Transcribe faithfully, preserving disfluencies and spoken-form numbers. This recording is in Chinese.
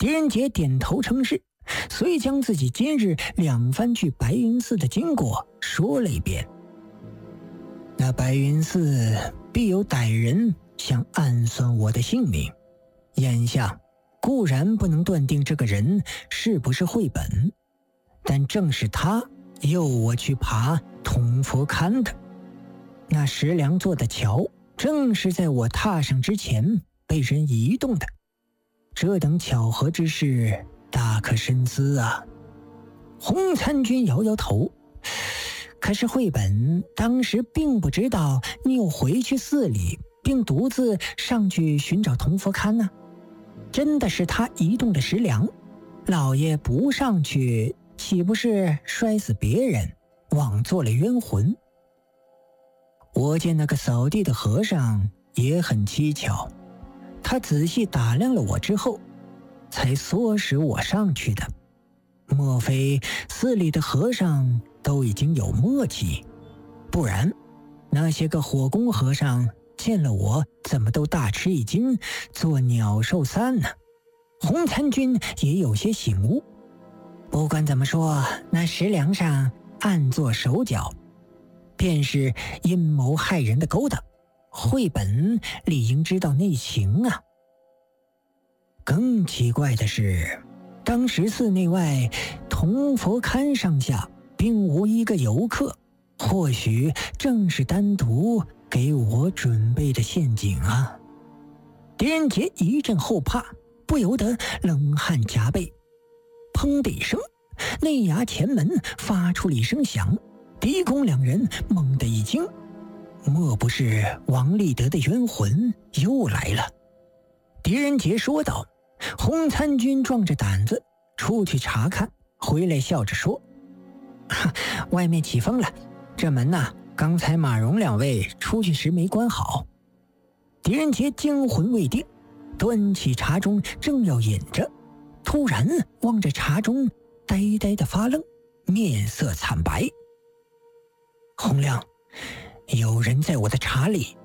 狄仁杰点头称是，遂将自己今日两番去白云寺的经过说了一遍。那白云寺必有歹人想暗算我的性命，眼下固然不能断定这个人是不是绘本，但正是他诱我去爬铜佛龛的。那石梁做的桥正是在我踏上之前被人移动的，这等巧合之事大可深思啊。洪参军摇摇头，可是绘本当时并不知道你又回去寺里，并独自上去寻找铜佛龛呢、啊。真的是他移动的石梁，老爷不上去，岂不是摔死别人，枉做了冤魂？我见那个扫地的和尚也很蹊跷，他仔细打量了我之后，才唆使我上去的。莫非寺里的和尚都已经有默契？不然那些个火工和尚见了我怎么都大吃一惊，做鸟兽散呢？洪参军也有些醒悟，不管怎么说，那石梁上暗做手脚，便是阴谋害人的勾当，绘本理应知道内情啊。更奇怪的是，当时寺内外铜佛龛上下并无一个游客，或许正是单独给我准备的陷阱啊！狄仁杰一阵后怕，不由得冷汗夹背。砰的一声，内衙前门发出了一声响，狄公两人猛地一惊，莫不是王立德的冤魂又来了？狄仁杰说道。洪参军壮着胆子出去查看，回来笑着说：“外面起风了，这门呐、啊，刚才马荣两位出去时没关好。”狄仁杰惊魂未定，端起茶盅正要饮着，突然望着茶盅呆呆的发愣，面色惨白。洪亮，有人在我的茶里